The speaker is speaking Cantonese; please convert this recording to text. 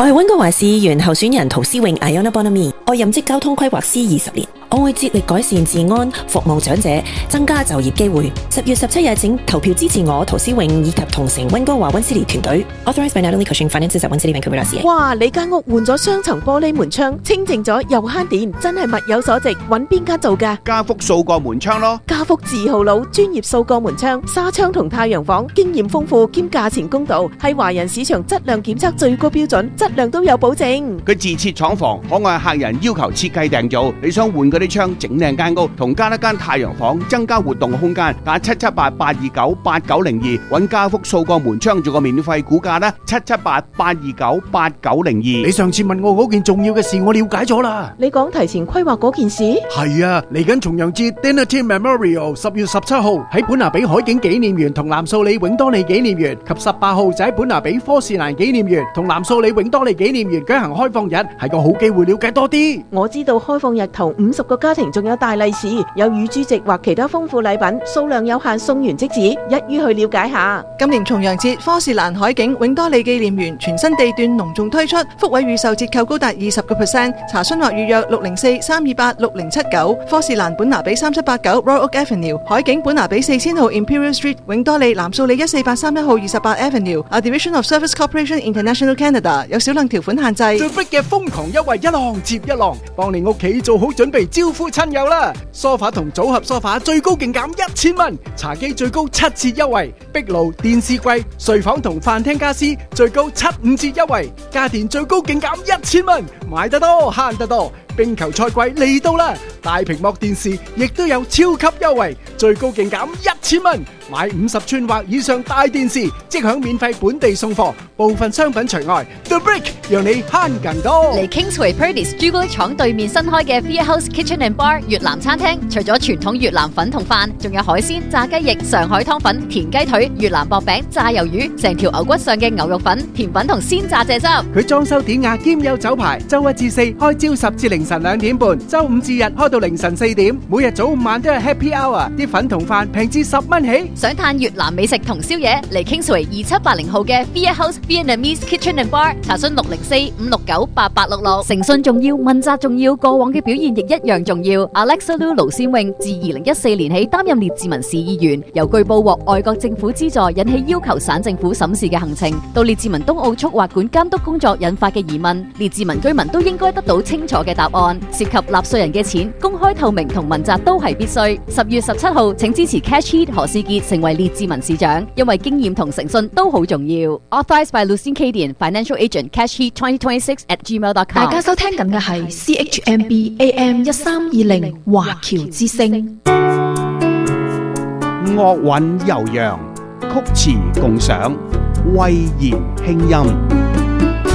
我係溫哥華市議員候選人陶思穎 Iona Bonamy， 我任職交通規劃師20年，我會致力改善治安、服務長者、增加就業機會。10月17日請投票支持我陶思穎以及同城溫哥華溫斯利團隊。Authorised by Natalie Cushing Finances at 溫斯利 Vancouver。 哇！你間屋換咗雙層玻璃門窗，清淨咗又慳電，真係物有所值。揾邊間做㗎？ 家福數個門窗咯。 家福字號佬，專業數個門窗、紗窗同太陽房，經驗豐富兼價錢公道，係華人市場質量檢測最高標準，質量都有保證。 佢自設廠房，可按客人要求設計訂造。你想換嗰啲窗，整靚間屋，同加一間太陽房，增加活動空間，打778-829-8902，揾家福數個門窗做個免費估價啦，778-829-8902。 你上次問我嗰件重要嘅事，我了解咗啦。 你講提前規劃嗰件事？ 係啊，嚟緊重陽節 Dinner Team Memorial 10月17號喺本拿比海景紀念園同藍素里永多利紀念園，及18號就喺本拿比科士蘭紀念園同藍素里永多利紀念園舉行開放日，係個好機會了解多啲。 我知道開放日頭50個家庭仲有大利是，有乳豬席或其他豐富禮品，數量有限，送完即止，一於去了解下。 今年重陽節，科士蘭海景永多利紀念園全新地段隆重推出，福位預售折扣高達20%，查詢或預約604-328-6079，科士蘭本拿比3789 Royal Oak Avenue， 海景本拿比4000號 Imperial Street， 永多利藍素里14831號28 Avenue，A Division of Service Corporation International Canada， 有少量條款限制。 The Brick 嘅瘋狂優惠一浪接一浪，幫你屋企做好準備招呼親友啦！梳化同組合梳化最高勁減1000蚊，茶几最高7折優惠，壁爐、電視櫃、睡房同飯廳家私最高75折優惠，家電最高勁減1000蚊，買得多慳得多。冰球賽季嚟到啦，大屏幕電視亦都有超級優惠，最高勁減1000蚊，買50寸或以上大電視即享免費本地送貨，部分商品除外。The Brick 讓你慳更多。 嚟 Kingsway Purdey's 朱古力廠對面新開嘅 Fia House Kitchen and Bar 越南餐廳，除咗傳統越南粉同飯，仲有海鮮、炸雞翼、上海湯粉、田雞腿、越南薄餅、炸魷魚，成條牛骨上嘅牛肉粉、甜品同鮮榨蔗汁。 佢裝修典雅兼有酒牌，周1至4開朝10至凌晨2點半，周5至日開到凌晨4點，每日早午晚都係 Happy Hour， 啲粉同飯平至10蚊起。 想嘆越南美食同宵夜，嚟 Kingsway 2780號嘅 Fia House Vietnamese Kitchen and Bar， 查詢604-569-8866。誠信重要，問責重要，過往嘅表現亦一樣重要。Alexa Lu 盧先穎自2014年起擔任列治文市議員，由據報獲外國政府資助引起要求省政府審視嘅行程，到列治文東澳速滑管監督工作引發嘅疑問，列治文居民都應該得到清楚嘅答案。涉及納稅人嘅錢，公開透明同問責都係必須。10月17號請支持 Cash Heat 何士傑成為列治文市長，因為經驗同誠信都好重要。Authorised by Lucien Cadian Financial Agent Cash Heat 2026@gmail.com。 大家收聽緊嘅係 CHMB AM 1320華僑之聲。 樂韻悠揚，曲詞共賞，慧言輕音。